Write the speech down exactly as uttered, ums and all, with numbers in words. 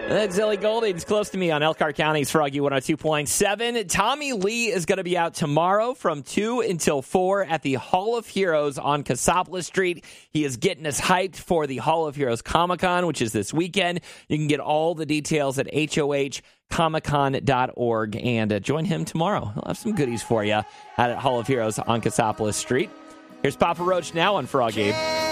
That's Zilly Golding. He's close to me on Elkhart County's Froggy one oh two point seven. Tommy Lee is going to be out tomorrow from two until four at the Hall of Heroes on Cassopolis Street. He is getting us hyped for the Hall of Heroes Comic-Con, which is this weekend. You can get all the details at H O H comic con dot org and uh, join him tomorrow. He'll have some goodies for you out at Hall of Heroes on Cassopolis Street. Here's Papa Roach now on Froggy.